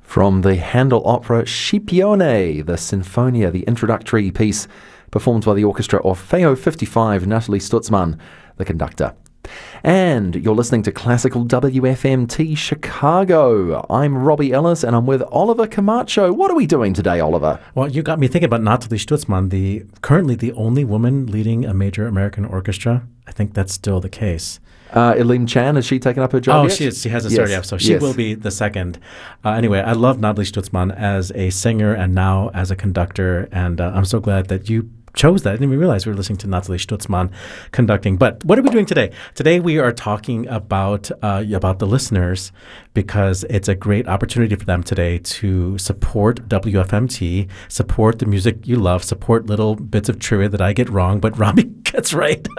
From the Handel opera Scipione, the Sinfonia, the introductory piece performed by the orchestra Orfeo 55, Natalie Stutzmann, the conductor. And you're listening to Classical WFMT Chicago. I'm Robbie Ellis, and I'm with Oliver Camacho. What are we doing today, Oliver? Well, you got me thinking about Natalie Stutzmann, currently the only woman leading a major American orchestra. I think that's still the case. Elaine Chan, has she taken up her job yet? She hasn't started yet, so she will be the second. Anyway, I love Natalie Stutzmann as a singer and now as a conductor, and I'm so glad that you chose that. I didn't even realize we were listening to Natalie Stutzmann conducting. But what are we doing today? Today we are talking about the listeners, because it's a great opportunity for them today to support WFMT, support the music you love, support little bits of trivia that I get wrong, but Robbie gets right.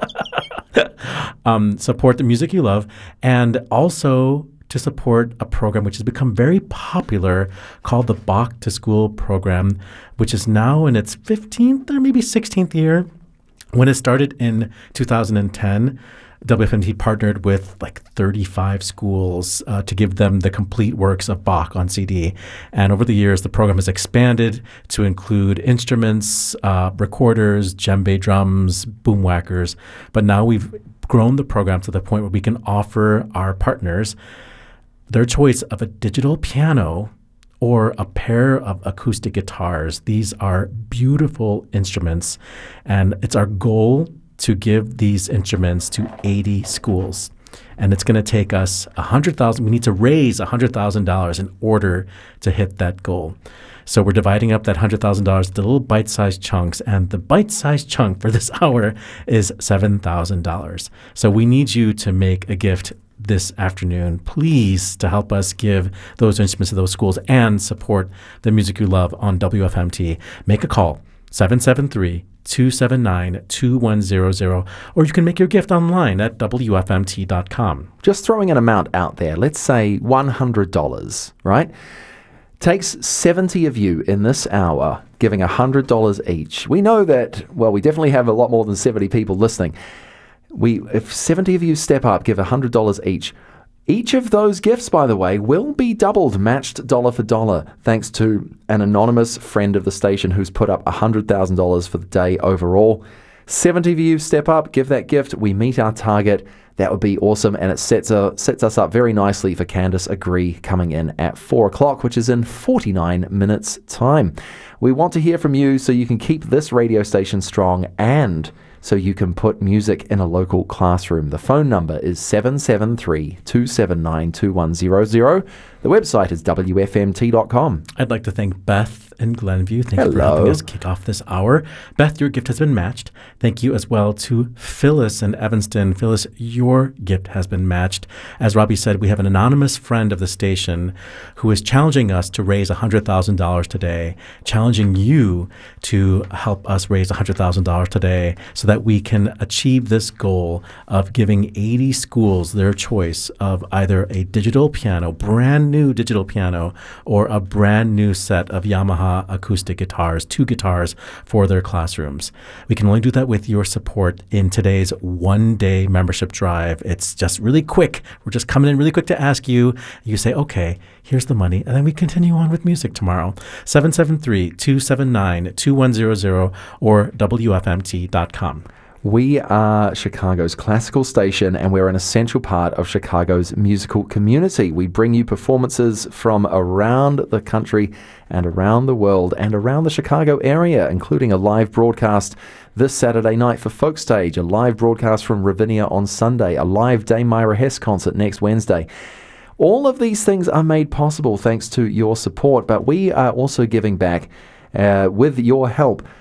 Support the music you love, and also to support a program which has become very popular called the Bach to School program, which is now in its 15th or maybe 16th year. When it started in 2010, WFMT partnered with like 35 schools to give them the complete works of Bach on CD. And over the years, the program has expanded to include instruments, recorders, djembe drums, boomwhackers. But now we've grown the program to the point where we can offer our partners their choice of a digital piano or a pair of acoustic guitars. These are beautiful instruments, and it's our goal to give these instruments to 80 schools. And it's going to take us $100,000. We need to raise $100,000 in order to hit that goal. So we're dividing up that $100,000 into little bite-sized chunks, and the bite-sized chunk for this hour is $7,000. So we need you to make a gift this afternoon, please, to help us give those instruments to those schools and support the music you love on WFMT. Make a call, 773-279-2100, or you can make your gift online at WFMT.com. Just throwing an amount out there, let's say $100, right? Takes 70 of you in this hour giving $100 each. We know that, well, we definitely have a lot more than 70 people listening. If 70 of you step up, give $100 each. Each of those gifts, by the way, will be doubled, matched dollar for dollar, thanks to an anonymous friend of the station who's put up $100,000 for the day overall. 70 of you step up, give that gift. We meet our target. That would be awesome, and it sets us up very nicely for Candace Agree coming in at 4 o'clock, which is in 49 minutes' time. We want to hear from you so you can keep this radio station strong and so you can put music in a local classroom. The phone number is 773-279-2100. The website is WFMT.com. I'd like to thank Beth in Glenview. Thank you for helping us kick off this hour. Beth, your gift has been matched. Thank you as well to Phyllis in Evanston. Phyllis, your gift has been matched. As Robbie said, we have an anonymous friend of the station who is challenging us to raise $100,000 today, challenging you to help us raise $100,000 today so that we can achieve this goal of giving 80 schools their choice of either a digital piano, brand new digital piano, or a brand new set of Yamaha acoustic guitars, 2 guitars for their classrooms. We can only do that with your support in today's one-day membership drive. It's just really quick. We're just coming in really quick to ask you. You say, okay, here's the money, and then we continue on with music tomorrow. 773-279-2100 or WFMT.com. We are Chicago's classical station, and we're an essential part of Chicago's musical community. We bring you performances from around the country and around the world and around the Chicago area, including a live broadcast this Saturday night for Folk Stage, a live broadcast from Ravinia on Sunday, a live Dame Myra Hess concert next Wednesday. All of these things are made possible thanks to your support, but we are also giving back with your help